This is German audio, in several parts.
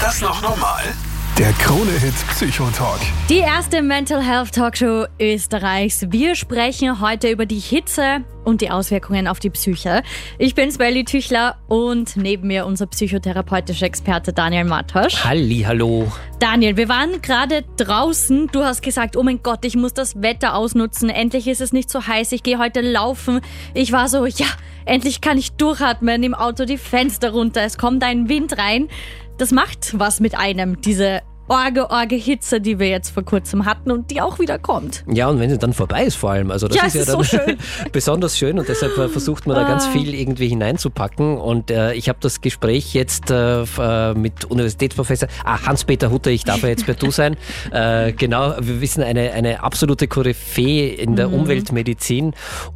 Ist das noch normal? Der Krone-Hit Psychotalk. Die erste Mental Health Talkshow Österreichs. Wir sprechen heute über die Hitze und die Auswirkungen auf die Psyche. Ich bin Smelly Tüchler und neben mir unser psychotherapeutischer Experte Daniel Matosch. Hallo. Daniel, wir waren gerade draußen. Du hast gesagt, oh mein Gott, ich muss das Wetter ausnutzen. Endlich ist es nicht so heiß. Ich gehe heute laufen. Ich war so, ja, endlich kann ich durchatmen. Im Auto die Fenster runter. Es kommt ein Wind rein. Das macht was mit einem, diese orge Hitze, die wir jetzt vor kurzem hatten und die auch wieder kommt. Ja, und wenn sie dann vorbei ist vor allem. Also das ist ja dann so schön. besonders schön und deshalb versucht man da ganz viel irgendwie hineinzupacken. Und ich habe das Gespräch jetzt mit Universitätsprofessor Hans-Peter Hutter, ich darf ja jetzt per Du sein. Genau, wir wissen, eine absolute Koryphäe in der Umweltmedizin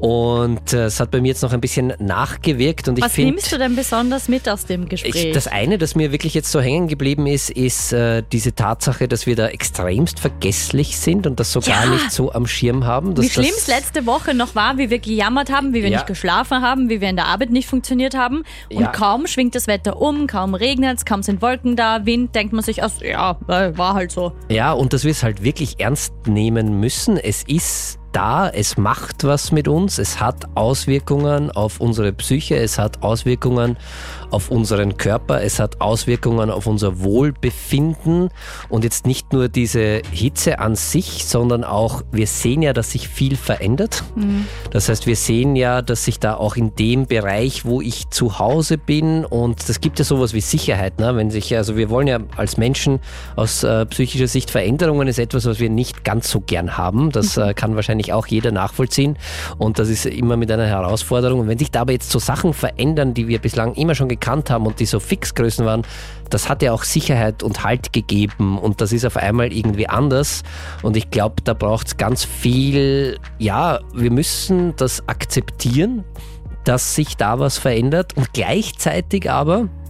und es hat bei mir jetzt noch ein bisschen nachgewirkt. Und Was nimmst du denn besonders mit aus dem Gespräch? Das eine, das mir wirklich jetzt so hängen geblieben ist diese Tatsache, dass wir da extremst vergesslich sind und das so gar nicht so am Schirm haben. Wie schlimm es letzte Woche noch war, wie wir gejammert haben, wie wir nicht geschlafen haben, wie wir in der Arbeit nicht funktioniert haben. Und kaum schwingt das Wetter um, kaum regnet es, kaum sind Wolken da, Wind, denkt man sich, war halt so. Ja, und dass wir es halt wirklich ernst nehmen müssen. Es ist da, es macht was mit uns, es hat Auswirkungen auf unsere Psyche, es hat Auswirkungen auf unseren Körper, es hat Auswirkungen auf unser Wohlbefinden und jetzt nicht nur diese Hitze an sich, sondern auch, wir sehen ja, dass sich viel verändert. Das heißt, wir sehen ja, dass sich da auch in dem Bereich, wo ich zu Hause bin und das gibt ja sowas wie Sicherheit, ne? Also wir wollen ja als Menschen aus psychischer Sicht Veränderungen ist etwas, was wir nicht ganz so gern haben, das kann wahrscheinlich auch jeder nachvollziehen und das ist immer mit einer Herausforderung. Und wenn sich da aber jetzt so Sachen verändern, die wir bislang immer schon gekannt haben und die so Fixgrößen waren, das hat ja auch Sicherheit und Halt gegeben und das ist auf einmal irgendwie anders und ich glaube, da braucht es ganz viel, wir müssen das akzeptieren, dass sich da was verändert und gleichzeitig aber